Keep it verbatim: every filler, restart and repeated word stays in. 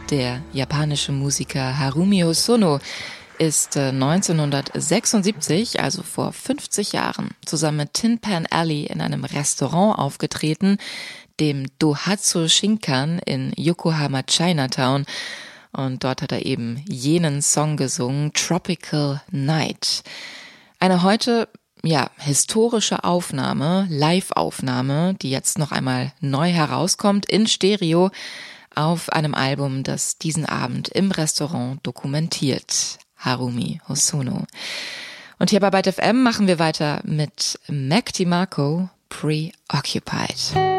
Der japanische Musiker Harumi Hosono ist neunzehnhundertsechsundsiebzig, also vor fünfzig Jahren, zusammen mit Tin Pan Alley in einem Restaurant aufgetreten, dem Dohatsu Shinkan in Yokohama Chinatown. Und dort hat er eben jenen Song gesungen, Tropical Night. Eine heute, ja, historische Aufnahme, Live-Aufnahme, die jetzt noch einmal neu herauskommt in Stereo auf einem Album, das diesen Abend im Restaurant dokumentiert. Harumi Hosono. Und hier bei Byte F M machen wir weiter mit Mac DiMarco, Preoccupied.